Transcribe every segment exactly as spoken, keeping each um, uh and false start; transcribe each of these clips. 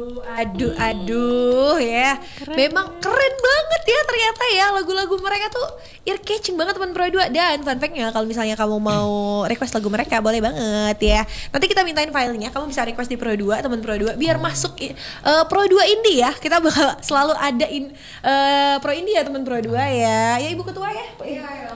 Aduh, aduh ya. Keren. Memang keren banget ya ternyata ya lagu-lagu mereka tuh ear catching banget teman Pro dua. Dan fun fact-nya kalau misalnya kamu mau request lagu mereka boleh banget ya. Nanti kita mintain filenya, kamu bisa request di Pro dua, teman Pro dua biar masuk uh, Pro dua Indie ya. Kita bakal selalu ada in, uh, Pro Indie ya teman Pro dua ya. Ya Ibu Ketua ya. Iya, ya.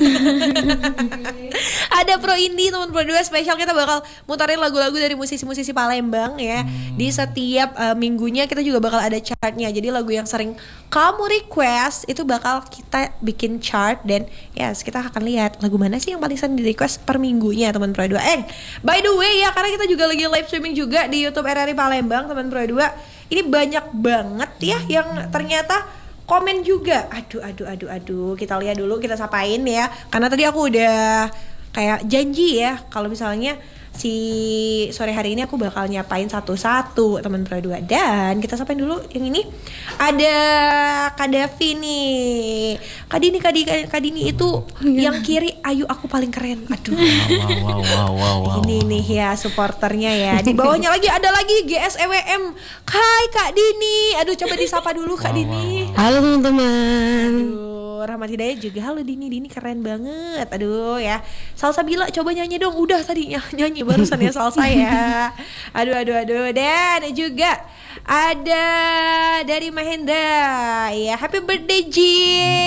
Ada Pro Indie teman Pro dua spesial, kita bakal muterin lagu-lagu dari musisi-musisi Palembang ya. Hmm. Di setiap uh, minggunya kita juga bakal ada chartnya. Jadi lagu yang sering kamu request itu bakal kita bikin chart. Dan ya yes, kita akan lihat lagu mana sih yang paling sering di request per minggunya teman Pro dua. Eh by the way ya, karena kita juga lagi live streaming juga di YouTube R R I Palembang teman Pro dua. Ini banyak banget ya yang ternyata komen juga. Aduh aduh aduh aduh. Kita lihat dulu, kita sapain ya. Karena tadi aku udah kayak janji ya kalau misalnya si sore hari ini aku bakal nyapain satu-satu teman Pro dua. Dan kita sapain dulu yang ini. Ada Kak Davi nih. Kak Dini, Kak Dini, Kak Dini itu yang kiri, ayu aku paling keren. Aduh. Wow, wow, wow, wow, wow. Ini nih ya supporternya ya. Di bawahnya lagi ada lagi G S E W M. Hai Kak Dini. Aduh coba disapa dulu Kak wow, Dini. Wow, wow. Halo teman-teman. Aduh, Rahmat Hidayat juga. Halo Dini, Dini keren banget. Aduh ya. Salsa Bila coba nyanyi dong. Udah tadi nyanyi barusan ya salsa ya. Aduh aduh aduh. Dan juga ada dari Mahendra ya, happy birthday Ji.